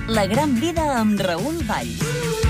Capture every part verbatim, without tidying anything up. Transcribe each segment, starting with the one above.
La gran vida amb Raül Valls.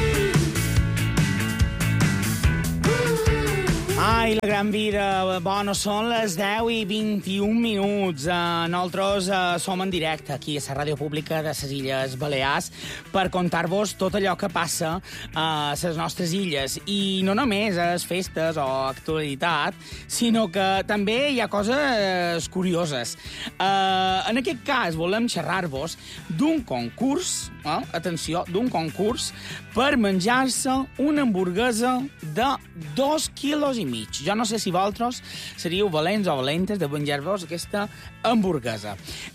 Ai, la gran vida. Bueno, són les deu i vint-i-un minuts. Uh, nosaltres uh, som en directe aquí a la Ràdio Pública de les Illes Balears per contar-vos tot allò que passa a les nostres illes. I no només a les festes o actualitat, sinó que també hi ha coses curioses. Uh, en aquest cas, volem xerrar-vos d'un concurs, eh? atenció, d'un concurs per menjar-se una hamburguesa de dos quilos i mig. Jo no sé si vosaltres seríeu valents o valentes de menjar-vos aquesta hamburguesa.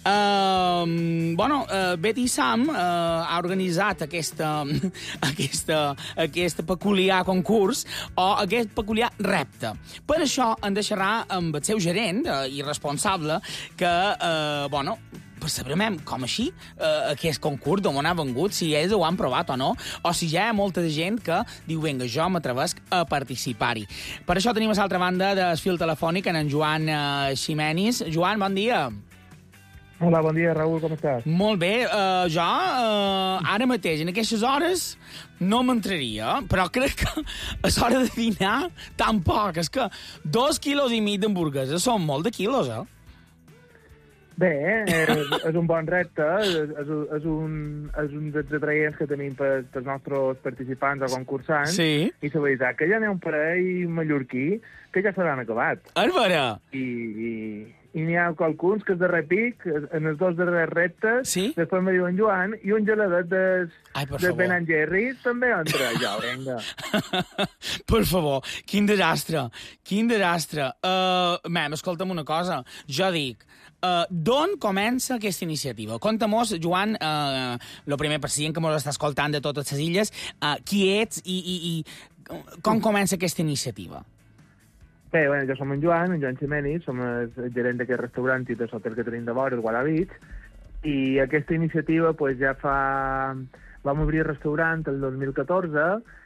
Uh, bueno, uh, Betty Sam uh, ha organitzat aquesta, aquesta, aquest peculiar concurs o aquest peculiar repte. Per això hem de xerrar amb el seu gerent uh, i responsable que, uh, bueno, per saber com així eh, aquest concurs d'on ha vengut, si ells ho han provat o no, o si ja hi ha molta gent que diu, vinga, jo m'atrevesc a participar-hi. Per això tenim a l'altra banda del fil telefònic en Joan eh, Ximenis. Joan, bon dia. Hola, bon dia, Raül, com estàs? Molt bé. Uh, jo, uh, ara mateix, en aquestes hores, no m'entraria, però crec que a l'hora de dinar, tampoc. És que dos quilos i mig d'hamburguesa són molt de quilos, eh? Bé, és, és un bon repte, és, és, un, és un dels atraients que tenim per, pels nostres participants o concursants, sí. I la veritat que ja n'hi ha un parell mallorquí que ja se l'han acabat. És vera? I, i, i n'hi ha qualcuns que és de repic, en els dos darrers reptes, sí? Després me diu en Joan, i un geladet des, Ai, de Ben and Jerry també entra. Ja, vinga. Per favor, quin desastre, quin desastre. Uh, mem, escolta'm una cosa, jo dic, uh, d'on comença aquesta iniciativa? Conta-mos, Joan, uh, lo primer per si que mos està escoltant de totes les illes, uh, qui ets i, i, i com comença aquesta iniciativa? Bé, bueno, jo som en Joan, en Joan Ximenis, som el gerent d'aquest restaurant i de l'hotel que tenim de vora, el Guadalix, i aquesta iniciativa pues, ja fa... Vam obrir el restaurant el dos mil catorze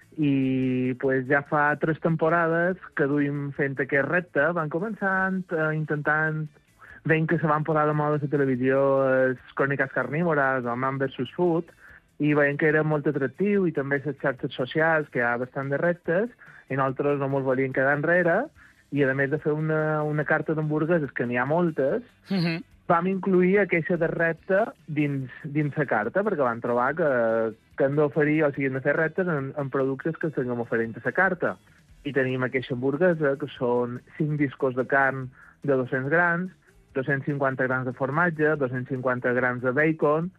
i pues, ja fa tres temporades que duim fent aquest repte. Van començant, eh, intentant... Veient que se van posar de moda a la televisió les cròniques carnívores o Man versus Food, i veient que era molt atractiu, i també les xarxes socials, que hi ha bastant de reptes, i nosaltres no ens volíem quedar enrere, i a més de fer una, una carta d'hamburgueses, que n'hi ha moltes, uh-huh. vam incluir aquesta de repte dins, dins la carta, perquè vam trobar que, que hem d'oferir, o sigui, hem de fer reptes en, en productes que estiguem oferint a la carta. I tenim aquesta hamburguesa, que són cinc discos de carn de dos-cents grams, dos-cents cinquanta grams de formatge, dos-cents cinquanta grams de bacon,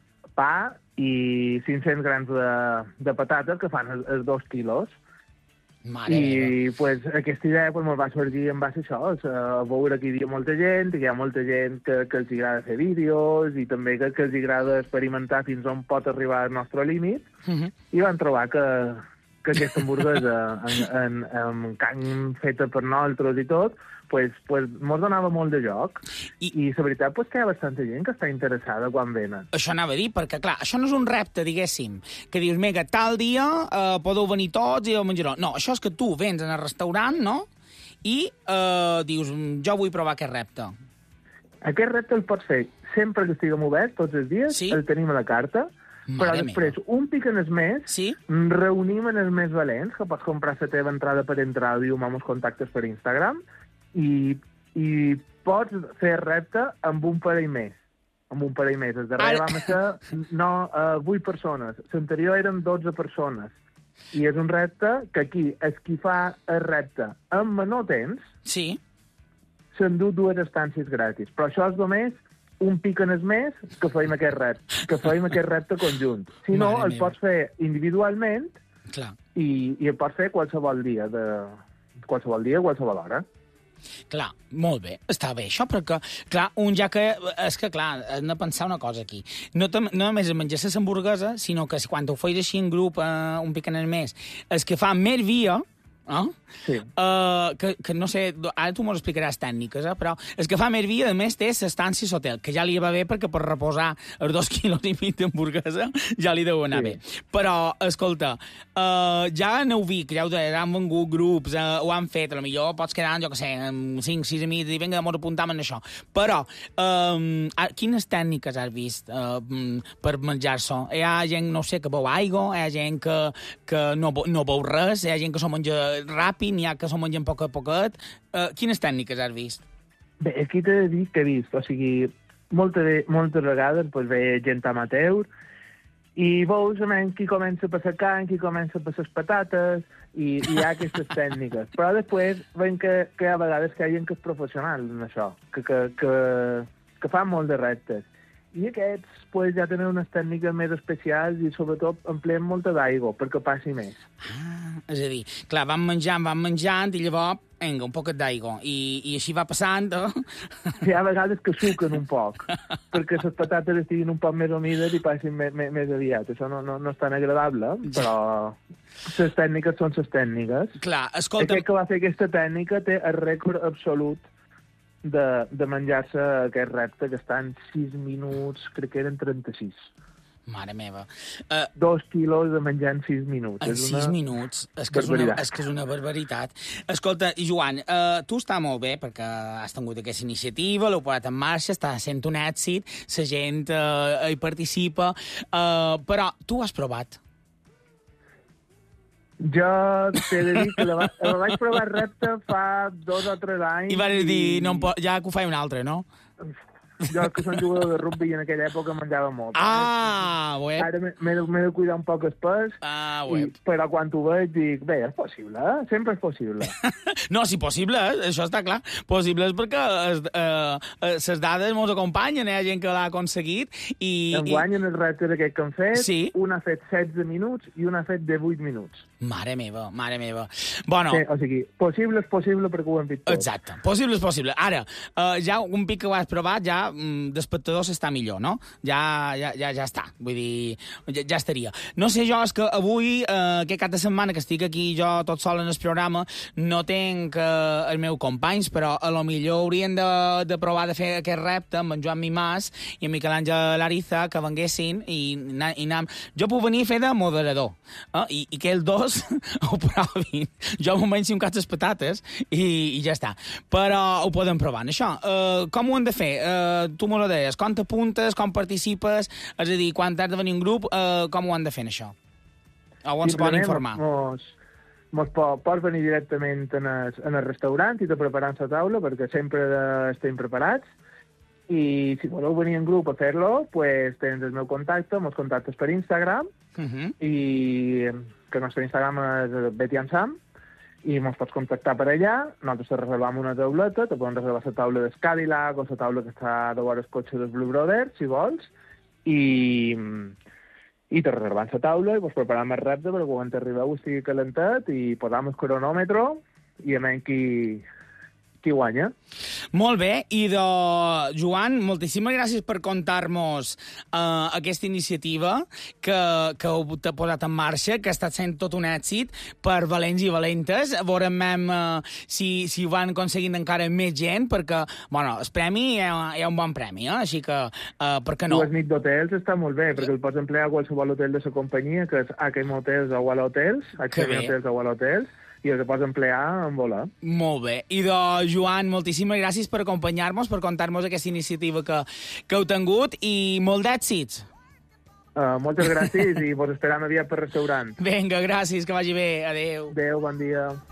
pa i cinc-cents grams de, de patates, que fan els, els dos quilos. Mare I pues, aquesta idea pues, me'l va sorgir en base a això, a veure que hi havia molta gent, que hi ha molta gent que, que els agrada fer vídeos i també que, que els agrada experimentar fins on pot arribar el nostre límit, uh-huh. I van trobar que, que aquesta hamburguesa en, en, en carn feta per nosaltres i tot, pues, pues, mos donava molt de joc. I, i la veritat pues, que hi ha bastanta gent que està interessada quan venen. Això anava a dir, perquè clar, això no és un repte, diguéssim, que dius, mega, tal dia eh, podeu venir tots i ho menjareu. No, això és que tu vens en el restaurant, no?, i eh, dius, jo vull provar aquest repte. Aquest repte el pots fer sempre que estiguem oberts, tots els dies, sí? El tenim a la carta, Mare però després, meva. Un pic en el mes, sí? Reunim en els més valents, que pots comprar la teva entrada per entrar i amb els contactes per Instagram, i, i pots fer repte amb un parell més. Amb un parell més. El darrer Ara... vam ser no, uh, vuit persones. L'anterior eren dotze persones. I és un repte que aquí, el qui fa el repte en menor temps, sí? S'endú dues estàncies gratis. Però això és només un pic en el mes que feim aquest repte, que feim aquest repte conjunt. Si no, Mare el meva. Pots fer individualment. Clar. I, i el pots fer qualsevol dia, de qualsevol dia, qualsevol hora. Clar, molt bé, està bé això, perquè, clar, un ja que... És que, clar, hem de pensar una cosa aquí. No, no només menjar la hamburguesa, sinó que quan ho feis així en grup, eh, un pic en el mes, els que fan més via, Eh? Sí. Uh, que, que no sé, ara tu m'ho explicaràs tècniques, eh? Però és que fa més via, a més, té l'estància hotel, que ja li va bé perquè per reposar els dos quilos i mig d'hamburguesa ja li deu anar sí. bé. Però, escolta, uh, ja aneu vi, que ja ho deia, han vengut grups, uh, ho han fet, a lo millor pots quedar, jo què sé, amb cinc, sis amics i vinga, mos apuntam en això. Però, um, quines tècniques has vist uh, per menjar-s'ho? Hi ha gent, no sé, que beu aigua, hi ha gent que, que no, no beu res, hi ha gent que s'ho menja ràpid, n'hi ha que s'ho mengen poc a poquet. Uh, quines tècniques has vist? Bé, aquí t'he de dir que he vist, o sigui, moltes, moltes vegades pues, ve gent amateur i veus almenys qui comença per la carn, qui comença per les patates, i, i hi ha aquestes tècniques. Però després veiem que, que hi ha vegades que hi ha gent que és professional en això, que, que, que, que fan molt de reptes. I aquests pues, ja tenen unes tècniques més especials i sobretot empleen molta d'aigua perquè passi més. Ah, és a dir, clar, van menjant, van menjant i llavors, vinga, un poquet d'aigua. I, I així va passant, eh? Hi ha vegades que suquen un poc perquè les patates estiguin un poc més humides i passin més, més, més aviat. Això no, no, no és tan agradable, però les tècniques són les tècniques. Clar, escolta... Aquest que va fer aquesta tècnica té el rècord absolut de, de menjar-se aquest repte, que està en sis minuts, crec que eren trenta-sis. Mare meva. Uh, Dos quilos de menjar en sis minuts. En és sis una minuts. És que és, una, és que és una barbaritat. Escolta, Joan, uh, tu està molt bé perquè has tingut aquesta iniciativa, l'heu posat en marxa, està sent un èxit, la gent uh, hi participa, uh, però tu has provat. Jo t'he de dir que la, va, la vaig provar repte fa dos o tres anys. I vas dir, no, ja que ho faig un altre, no? Jo, que som jugador de rugby i en aquella època menjava molt. Ah, eh? web. Ara m'he de, de cuidar un poc el pes, ah, i, però quan ho veig dic, bé, és possible, eh? Sempre és possible. No, sí, possible, eh? Això està clar. Possible és perquè les eh, eh, dades ens acompanyen, hi ha gent que l'ha aconseguit. I, Enguany, en els reptes aquest que han fet, sí? un ha fet setze minuts i un ha fet divuit minuts. Mare meva, mare meva. Bueno, sí, o sigui, possible és possible perquè ho hem fet tot. Exacte, possible és possible. Ara, uh, ja un pic que ho has provat, ja mm, d'espectador s'està millor, no? Ja, ja, ja, ja està, vull dir, ja, ja estaria. No sé jo, és que avui, uh, aquest cap de setmana que estic aquí jo tot sol en el programa, no tenc uh, els meus companys, però a lo millor haurien de, de provar de fer aquest repte amb en Joan Mimàs i en Miquel Àngel Lariza, que venguessin i, i anam... Jo puc venir a fer de moderador, eh? I, i que els dos ho provin. Jo m'ho menjo un caig de patates i, i ja està. Però ho podem provar. Això, uh, com ho hem de fer? Uh, tu me lo deies. Com t'apuntes? Com participes? És a dir, quan has de venir un grup, uh, com ho han de fer, això? O on se poden informar? Mos, mos po, pots venir directament en el, en el restaurant i te preparant la taula, perquè sempre estem preparats. I si voleu venir en grup a fer-lo, pues, tens el meu contacte, mos contactes per Instagram, uh -huh. i que el nostre Instagram és Betty and Sam, i mos pots contactar per allà, nosaltres te reservam una tauleta, te podem reservar la taula del Cadillac o la taula que està de vora el cotxe dels Blue Brothers, si vols, i, i te reservam la taula i vos preparam el repte perquè quan t'arribeu estigui calentat i posam el cronòmetre i a menys qui... qui guanya. Molt bé, i de Joan, moltíssimes gràcies per contar-nos uh, aquesta iniciativa que, que heu posat en marxa, que ha estat sent tot un èxit per valents i valentes. Veurem uh, si, si ho van aconseguint encara més gent, perquè, bueno, el premi hi ha, hi ha un bon premi, eh? Així que, uh, per què no? Les nit d'hotels està molt bé, perquè el pots emplear a qualsevol hotel de la companyia, que és H M Hotels o Walla Hotels, H M Hotels o Walla Hotels, i els pots emplear en volar. Molt bé. I de Joan, moltíssimes gràcies per acompanyar-nos, per contar-nos aquesta iniciativa que, que heu tingut i molt d'èxits. Uh, moltes gràcies i vos esperam aviat per restaurant. Vinga, gràcies, que vagi bé. Adéu. Adéu, bon dia.